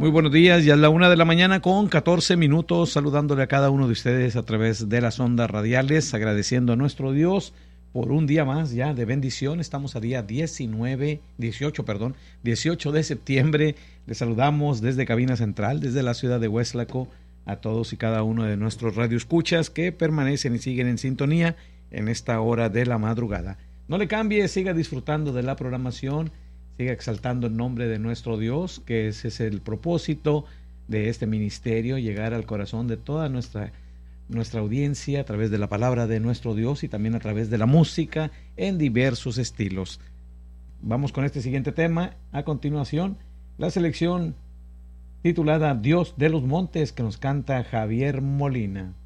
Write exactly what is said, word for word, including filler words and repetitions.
Muy buenos días, ya es la una de la mañana con catorce minutos, saludándole a cada uno de ustedes a través de las ondas radiales, agradeciendo a nuestro Dios por un día más ya de bendición. Estamos a día diecinueve, dieciocho, perdón, dieciocho de septiembre. Les saludamos desde Cabina Central, desde la ciudad de Huéxlaco, a todos y cada uno de nuestros radioescuchas que permanecen y siguen en sintonía en esta hora de la madrugada. No le cambie, siga disfrutando de la programación, siga exaltando el nombre de nuestro Dios, que ese es el propósito de este ministerio, llegar al corazón de toda nuestra, nuestra audiencia a través de la palabra de nuestro Dios y también a través de la música en diversos estilos. Vamos con este siguiente tema. A continuación, la selección titulada Dios de los Montes, que nos canta Javier Molina.